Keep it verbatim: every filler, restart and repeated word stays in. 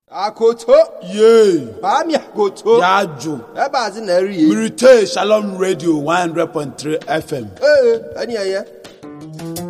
Akoto. Yay. Pami akoto. Yajo. Eba zi na eri ye. Mirite Shalom Radio one hundred point three F M. Eh, ani aye.